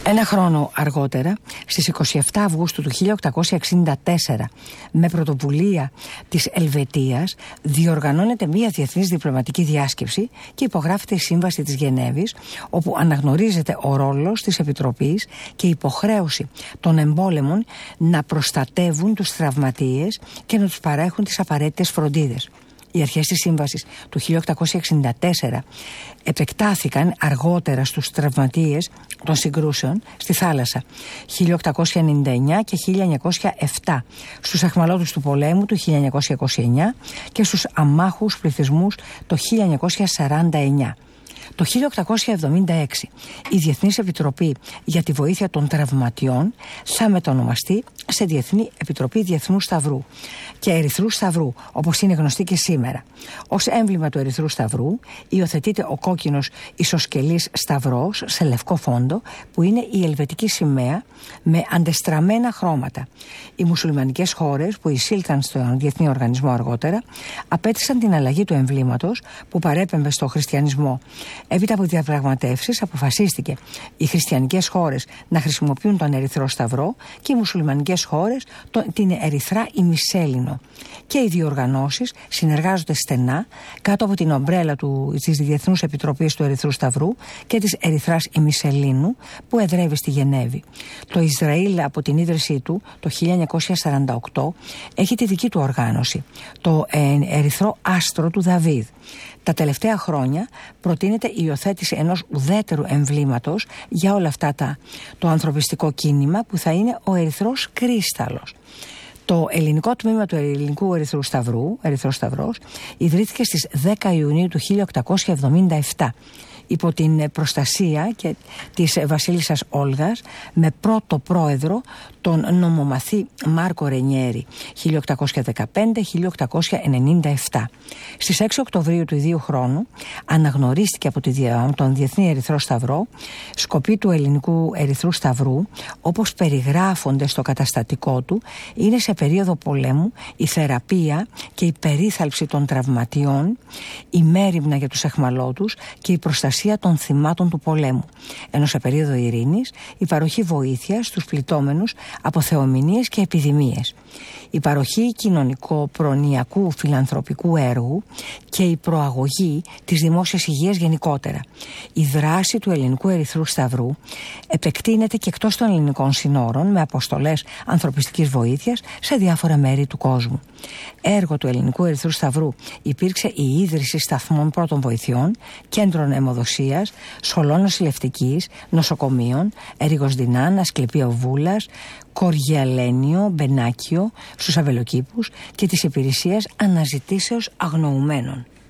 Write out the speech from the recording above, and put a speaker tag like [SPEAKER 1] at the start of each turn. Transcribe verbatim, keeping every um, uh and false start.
[SPEAKER 1] Ένα χρόνο αργότερα, στις είκοσι επτά Αυγούστου του χίλια οκτακόσια εξήντα τέσσερα, με πρωτοβουλία της Ελβετίας, διοργανώνεται μια διεθνής διπλωματική διάσκεψη και υπογράφεται η Σύμβαση της Γενέβης, όπου αναγνωρίζεται ο ρόλος της Επιτροπής και η υποχρέωση των εμπόλεμων να προστατεύουν τους τραυματίες και να τους παρέχουν τις απαραίτητες φροντίδες. Οι αρχές της Σύμβασης του χίλια οκτακόσια εξήντα τέσσερα επεκτάθηκαν αργότερα στους τραυματίες των συγκρούσεων στη θάλασσα χίλια οκτακόσια ενενήντα εννιά και χίλια εννιακόσια επτά, στους αιχμαλώτους του πολέμου του χίλια εννιακόσια είκοσι εννιά και στους αμάχους πληθυσμούς το χίλια εννιακόσια σαράντα εννιά. Το χίλια οκτακόσια εβδομήντα έξι η Διεθνής Επιτροπή για τη Βοήθεια των Τραυματιών θα μετονομαστεί σε Διεθνή Επιτροπή Διεθνού Σταυρού και Ερυθρού Σταυρού, όπως είναι γνωστή και σήμερα. Ως έμβλημα του Ερυθρού Σταυρού υιοθετείται ο κόκκινος ισοσκελής σταυρός σε λευκό φόντο, που είναι η ελβετική σημαία με αντεστραμμένα χρώματα. Οι μουσουλμανικές χώρες που εισήλθαν στον Διεθνή Οργανισμό αργότερα απέτησαν την αλλαγή του εμβλήματος που παρέπεμπε στο χριστιανισμό. Έπειτα από διαπραγματεύσεις αποφασίστηκε οι χριστιανικές χώρες να χρησιμοποιούν τον Ερυθρό Σταυρό και οι μουσουλμανικές χώρες τον, την Ερυθρά ημισέλινο. Και οι δύο οργανώσεις συνεργάζονται στενά κάτω από την ομπρέλα του, της Διεθνούς Επιτροπής του Ερυθρού Σταυρού και της Ερυθράς ημισελίνου που εδρεύει στη Γενέβη. Το Ισραήλ από την ίδρυσή του το χίλια εννιακόσια σαράντα οκτώ έχει τη δική του οργάνωση, το ε, Ερυθρό Άστρο του Δαβίδ. Τα τελευταία χρόνια προτείνεται η υιοθέτηση ενός ουδέτερου εμβλήματος για όλα αυτά τα, το ανθρωπιστικό κίνημα, που θα είναι ο Ερυθρός Κρίσταλος. Το ελληνικό τμήμα του Ελληνικού Ερυθρού Σταυρού, Ερυθρός Σταυρός, ιδρύθηκε στις δέκα Ιουνίου του χίλια οκτακόσια εβδομήντα επτά υπό την προστασία και της βασίλισσας Όλγας, με πρώτο πρόεδρο τον νομομαθή Μάρκο Ρενιέρη χίλια οκτακόσια δεκαπέντε με χίλια οκτακόσια ενενήντα επτά. Στις έξι Οκτωβρίου του ίδιου χρόνου αναγνωρίστηκε από τον Διεθνή Ερυθρό Σταυρό σκοπή του Ελληνικού Ερυθρού Σταυρού, όπως περιγράφονται στο καταστατικό του, είναι σε περίοδο πολέμου η θεραπεία και η περίθαλψη των τραυματιών, η μέριμνα για τους αιχμαλώτους και η προστασία των θυμάτων του πολέμου, ενώ σε περίοδο ειρήνης η παροχή βοήθειας στους πληττόμενους από θεομηνίες και επιδημίες, η παροχή κοινωνικο-προνοιακού φιλανθρωπικού έργου και η προαγωγή της δημόσιας υγείας γενικότερα. Η δράση του Ελληνικού Ερυθρού Σταυρού επεκτείνεται και εκτός των ελληνικών συνόρων, με αποστολές ανθρωπιστικής βοήθειας σε διάφορα μέρη του κόσμου. Έργο του Ελληνικού Ερυθρού Σταυρού υπήρξε η ίδρυση σταθμών πρώτων βοηθειών, κέντρων αιμοδοσίας, σχολών νοσηλευτικής, νοσοκομείων, Ερήγος Δινάν, Ασκληπείο Βούλας, Κοργιαλένιο, Μπενάκιο, στους Αβελοκήπους και της υπηρεσίας αναζητήσεως αγνοουμένων.